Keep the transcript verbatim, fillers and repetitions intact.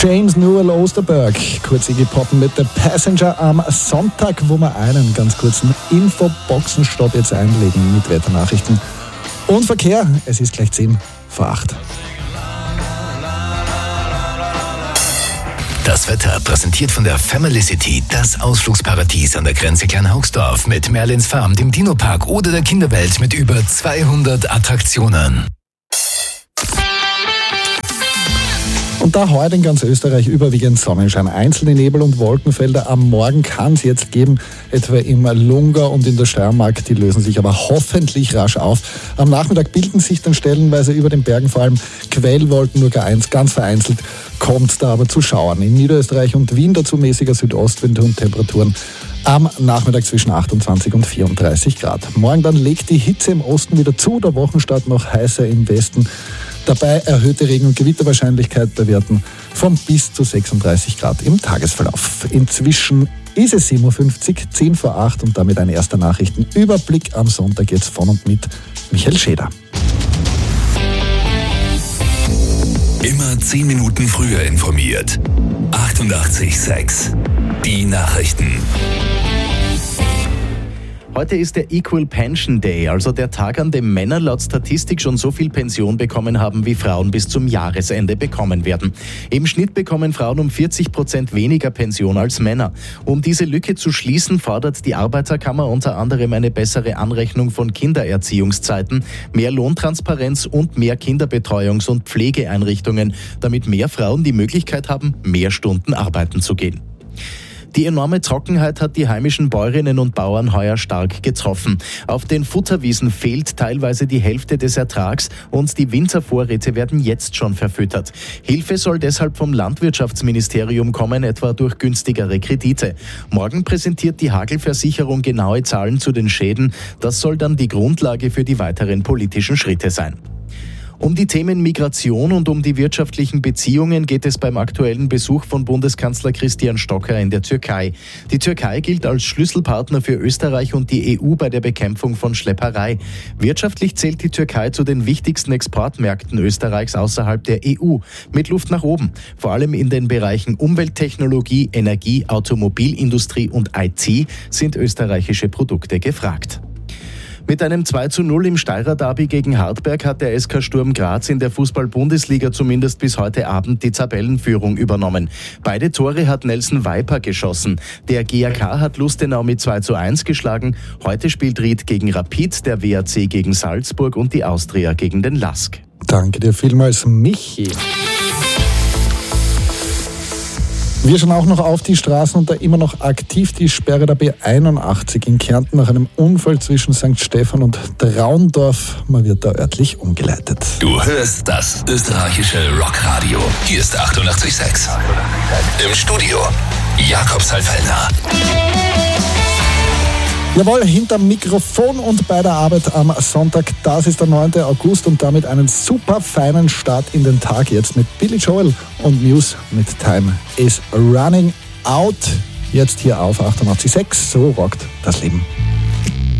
James Newell Osterberg, kurz Iggy Poppen mit The Passenger am Sonntag, wo wir einen ganz kurzen Infoboxenstopp jetzt einlegen mit Wetternachrichten und Verkehr. Es ist gleich zehn vor acht. Das Wetter präsentiert von der Family City, das Ausflugsparadies an der Grenze Kleinhaugsdorf mit Merlins Farm, dem Dino-Park oder der Kinderwelt mit über zweihundert Attraktionen. Und da heute in ganz Österreich überwiegend Sonnenschein. Einzelne Nebel- und Wolkenfelder am Morgen kann es jetzt geben, etwa im Lungau und in der Steiermark. Die lösen sich aber hoffentlich rasch auf. Am Nachmittag bilden sich dann stellenweise über den Bergen vor allem Quellwolken, nur ganz vereinzelt kommt da aber zu Schauern. In Niederösterreich und Wien dazu mäßiger Südostwind und Temperaturen am Nachmittag zwischen achtundzwanzig und vierunddreißig Grad. Morgen dann legt die Hitze im Osten wieder zu, der Wochenstart noch heißer im Westen. Dabei erhöhte Regen- und Gewitterwahrscheinlichkeit bei Werten von bis zu sechsunddreißig Grad im Tagesverlauf. Inzwischen ist es sieben Uhr fünfzig, zehn vor acht und damit ein erster Nachrichtenüberblick am Sonntag jetzt von und mit Michael Schäder. Immer zehn Minuten früher informiert. achtundachtzig Komma sechs. Die Nachrichten. Heute ist der Equal Pension Day, also der Tag, an dem Männer laut Statistik schon so viel Pension bekommen haben, wie Frauen bis zum Jahresende bekommen werden. Im Schnitt bekommen Frauen um vierzig Prozent weniger Pension als Männer. Um diese Lücke zu schließen, fordert die Arbeiterkammer unter anderem eine bessere Anrechnung von Kindererziehungszeiten, mehr Lohntransparenz und mehr Kinderbetreuungs- und Pflegeeinrichtungen, damit mehr Frauen die Möglichkeit haben, mehr Stunden arbeiten zu gehen. Die enorme Trockenheit hat die heimischen Bäuerinnen und Bauern heuer stark getroffen. Auf den Futterwiesen fehlt teilweise die Hälfte des Ertrags und die Wintervorräte werden jetzt schon verfüttert. Hilfe soll deshalb vom Landwirtschaftsministerium kommen, etwa durch günstigere Kredite. Morgen präsentiert die Hagelversicherung genaue Zahlen zu den Schäden. Das soll dann die Grundlage für die weiteren politischen Schritte sein. Um die Themen Migration und um die wirtschaftlichen Beziehungen geht es beim aktuellen Besuch von Bundeskanzler Christian Stocker in der Türkei. Die Türkei gilt als Schlüsselpartner für Österreich und die E U bei der Bekämpfung von Schlepperei. Wirtschaftlich zählt die Türkei zu den wichtigsten Exportmärkten Österreichs außerhalb der E U. Mit Luft nach oben, vor allem in den Bereichen Umwelttechnologie, Energie, Automobilindustrie und I T sind österreichische Produkte gefragt. Mit einem zwei zu null im Steirer Derby gegen Hartberg hat der S K Sturm Graz in der Fußball-Bundesliga zumindest bis heute Abend die Tabellenführung übernommen. Beide Tore hat Nelson Viper geschossen. Der G A K hat Lustenau mit zwei zu eins geschlagen. Heute spielt Ried gegen Rapid, der W A C gegen Salzburg und die Austria gegen den Lask. Danke dir vielmals, Michi. Wir schauen auch noch auf die Straßen und da immer noch aktiv die Sperre der B einundachtzig in Kärnten nach einem Unfall zwischen Sankt Stephan und Traundorf. Man wird da örtlich umgeleitet. Du hörst das österreichische Rockradio. Hier ist achtundachtzig Komma sechs. Im Studio Jakob Salfellner. Jawohl, hinterm Mikrofon und bei der Arbeit am Sonntag. Das ist der neunte August und damit einen super feinen Start in den Tag jetzt mit Billy Joel und Muse mit Time is Running Out. Jetzt hier auf achtundachtzig Komma sechs. So rockt das Leben.